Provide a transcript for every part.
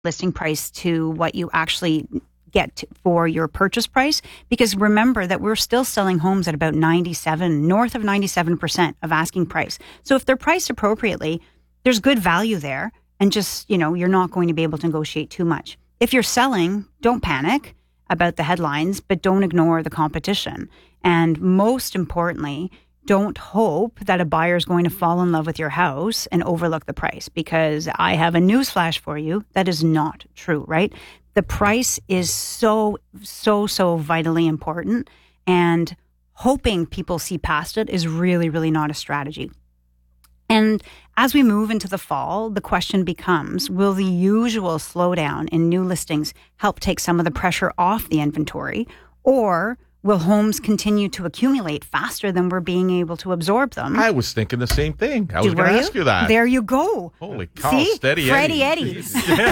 listing price to what you actually get for your purchase price, because remember that we're still selling homes at about north of 97% of asking price. So if they're priced appropriately, there's good value there, and just, you're not going to be able to negotiate too much. If you're selling, don't panic about the headlines, but don't ignore the competition. And most importantly, don't hope that a buyer is going to fall in love with your house and overlook the price, because I have a newsflash for you. That is not true, right? The price is so vitally important, and hoping people see past it is really, really not a strategy. And as we move into the fall, the question becomes, will the usual slowdown in new listings help take some of the pressure off the inventory, or will homes continue to accumulate faster than we're being able to absorb them? I was thinking the same thing. I was going to ask you that. There you go. Holy cow, See? steady Freddie Eddie.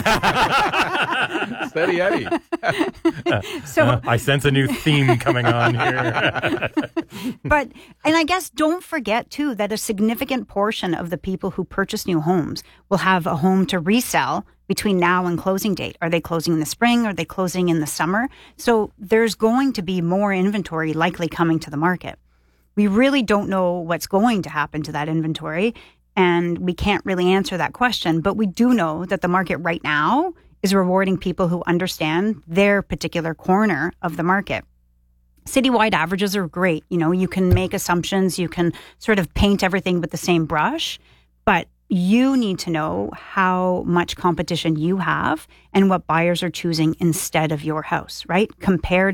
Steady Eddie. So I sense a new theme coming on here. And I guess don't forget, too, that a significant portion of the people who purchase new homes will have a home to resell between now and closing date. Are they closing in the spring? Are they closing in the summer? So there's going to be more inventory likely coming to the market. We really don't know what's going to happen to that inventory, and we can't really answer that question. But we do know that the market right now is rewarding people who understand their particular corner of the market. Citywide averages are great. You can make assumptions. You can sort of paint everything with the same brush, but you need to know how much competition you have and what buyers are choosing instead of your house, right? Compare.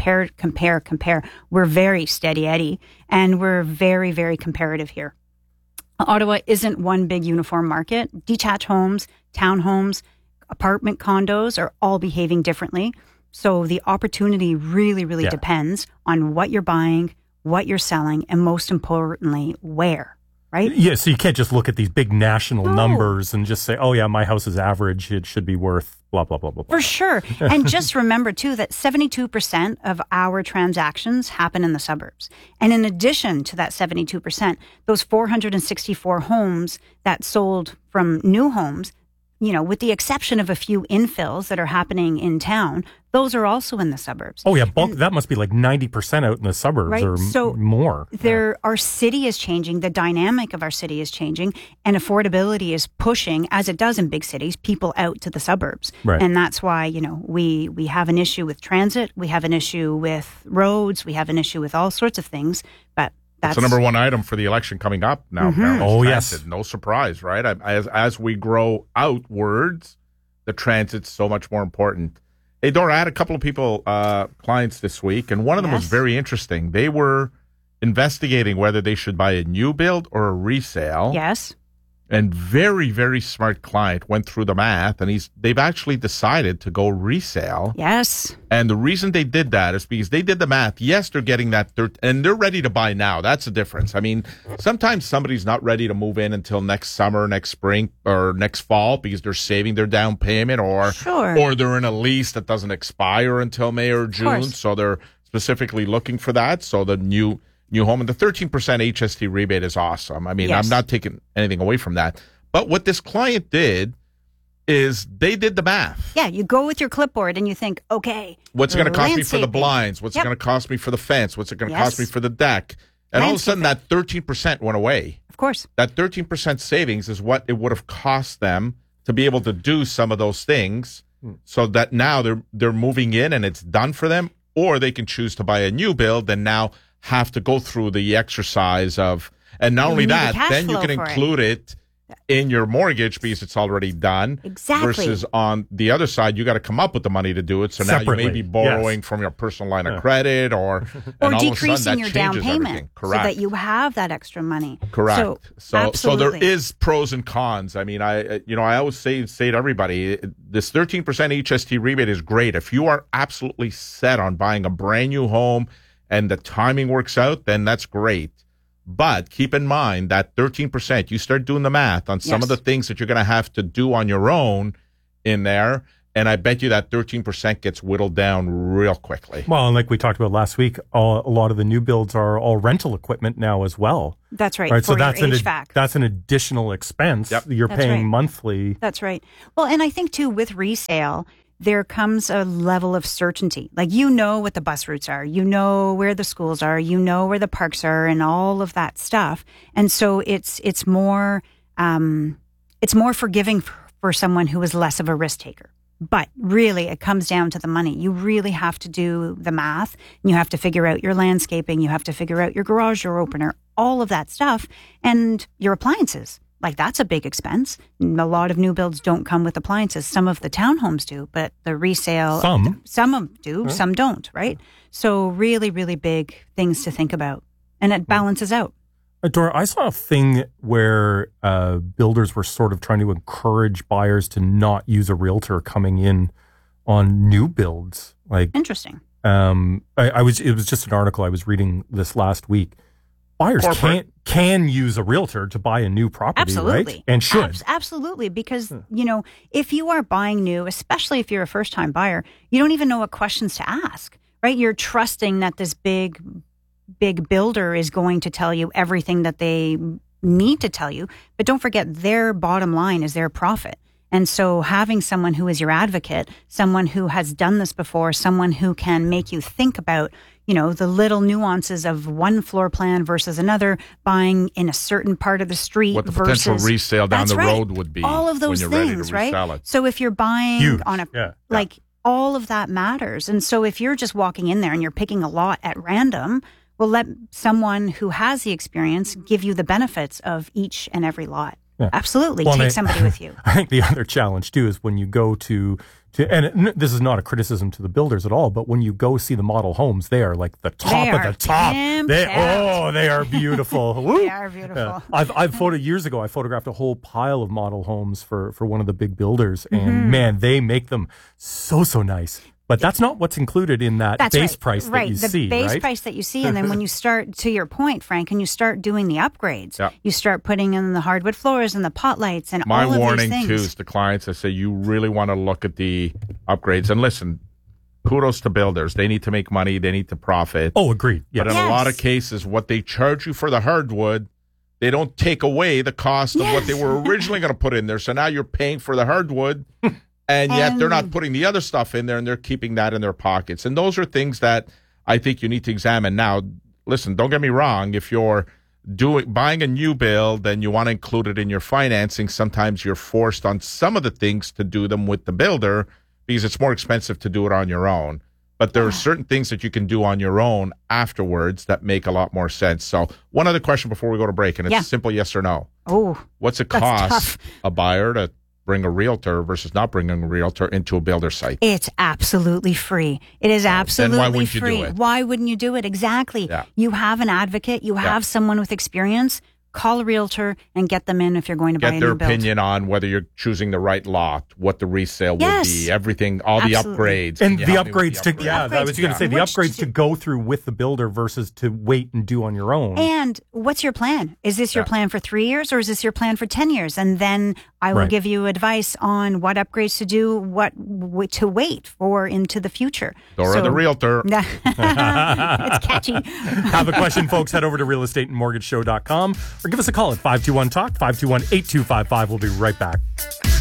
We're very steady Eddie, and we're very, very comparative here. Ottawa isn't one big uniform market. Detached homes, townhomes, apartment condos are all behaving differently. So the opportunity really, really depends on what you're buying, what you're selling, and most importantly, where. Right? Yeah, so you can't just look at these big national numbers and just say, oh, yeah, my house is average. It should be worth blah, blah, blah, blah, blah. For sure. And just remember, too, that 72% of our transactions happen in the suburbs. And in addition to that 72%, those 464 homes that sold from new homes, with the exception of a few infills that are happening in town, those are also in the suburbs. Oh, yeah. That must be like 90% out in the suburbs, right? Or more. Our city is changing. The dynamic of our city is changing. And affordability is pushing, as it does in big cities, people out to the suburbs. Right. And that's why, we have an issue with transit. We have an issue with roads. We have an issue with all sorts of things. But that's the number one item for the election coming up now. Mm-hmm. Oh, transit. yes. No surprise, right? As we grow outwards, the transit's so much more important. Hey, Dora, I had a couple of people, clients this week, and one of them was very interesting. They were investigating whether they should buy a new build or a resale. Yes. And very, very smart client went through the math, and they've actually decided to go resale. Yes. And the reason they did that is because they did the math. Yes, they're getting that, and they're ready to buy now. That's the difference. I mean, sometimes somebody's not ready to move in until next summer, next spring, or next fall because they're saving their down payment, or they're in a lease that doesn't expire until May or June. So they're specifically looking for that. So the new home, and the 13% HST rebate is awesome. I mean, I'm not taking anything away from that. But what this client did is they did the math. Yeah, you go with your clipboard and you think, okay, what's it going to cost me for the blinds? What's it going to cost me for the fence? What's it going to cost me for the deck? And all of a sudden, that 13% went away. Of course. That 13% savings is what it would have cost them to be able to do some of those things, so that now they're moving in and it's done for them, or they can choose to buy a new build and now have to go through the exercise of, and not only that, then you can include it in your mortgage because it's already done. Exactly. Versus on the other side, you got to come up with the money to do it. So Separately, now you may be borrowing from your personal line of credit, or decreasing your down payment, correct, so that you have that extra money. Correct. So there absolutely. is pros and cons. I mean, I always say to everybody, this 13% HST rebate is great if you are absolutely set on buying a brand new home and the timing works out. Then that's great. But keep in mind that 13%, you start doing the math on some of the things that you're going to have to do on your own in there. And I bet you that 13% gets whittled down real quickly. Well, and like we talked about last week, a lot of the new builds are all rental equipment now as well. That's right. Right, so for that's your HVAC. that's an additional expense you're That's paying right. monthly. That's right. Well, and I think too, with resale, there comes a level of certainty. Like, you know what the bus routes are, you know where the schools are, you know where the parks are, and all of that stuff. And so it's more forgiving for someone who is less of a risk taker. But really, it comes down to the money. You really have to do the math. You have to figure out your landscaping. You have to figure out your garage door opener, all of that stuff, and your appliances. Like, that's a big expense. A lot of new builds don't come with appliances. Some of the townhomes do, but the resale, some of them do, some don't, right? So really, really big things to think about. And it balances out. Dora, I saw a thing where builders were sort of trying to encourage buyers to not use a realtor coming in on new builds. Like, interesting. It was just an article I was reading this last week. Buyers can use a realtor to buy a new property, absolutely. Right? And should. Absolutely. Because, if you are buying new, especially if you're a first-time buyer, you don't even know what questions to ask, right? You're trusting that this big builder is going to tell you everything that they need to tell you. But don't forget, their bottom line is their profit. And so having someone who is your advocate, someone who has done this before, someone who can make you think about, the little nuances of one floor plan versus another, buying in a certain part of the street, what the potential resale down the road would be. All of those when you're things, ready to resell right? it. So if you're buying Huge. on all of that matters. And so if you're just walking in there and you're picking a lot at random, well, let someone who has the experience give you the benefits of each and every lot. Yeah. Absolutely. Take somebody with you. I think the other challenge too is when you go to and this is not a criticism to the builders at all, but when you go see the model homes, they are like the top of the top. They are beautiful. They are beautiful. Years ago, I photographed a whole pile of model homes for one of the big builders, and man, they make them so nice. But that's not what's included in that base price that you see, right? The base price that you see. And then when you start, to your point, Frank, and you start doing the upgrades, you start putting in the hardwood floors and the pot lights and all of these things. My warning, too, is to clients, I say, you really want to look at the upgrades. And listen, kudos to builders. They need to make money. They need to profit. Oh, agreed. Yeah. But in a lot of cases, what they charge you for the hardwood, they don't take away the cost of what they were originally going to put in there. So now you're paying for the hardwood. And yet they're not putting the other stuff in there, and they're keeping that in their pockets. And those are things that I think you need to examine. Now, listen, don't get me wrong. If you're buying a new build and you want to include it in your financing, sometimes you're forced on some of the things to do them with the builder because it's more expensive to do it on your own. But there are certain things that you can do on your own afterwards that make a lot more sense. So one other question before we go to break, and it's a simple yes or no. Oh, what's it cost a buyer to bring a realtor versus not bringing a realtor into a builder site? It's absolutely free. It is absolutely why wouldn't free. You do it? Why wouldn't you do it? Exactly. Yeah. You have an advocate. You have someone with experience. Call a realtor and get them in if you're going to buy a new build. Get their opinion on whether you're choosing the right lot, what the resale will be, everything, all the upgrades. And the upgrades I was going to say the upgrades to go through with the builder versus to wait and do on your own. And what's your plan? Is this your plan for 3 years or is this your plan for 10 years? And then I will give you advice on what upgrades to do, what to wait for into the future. Dora the realtor. It's catchy. Have a question, folks, head over to realestateandmortgageshow.com or give us a call at 521-TALK, 521-8255. We'll be right back.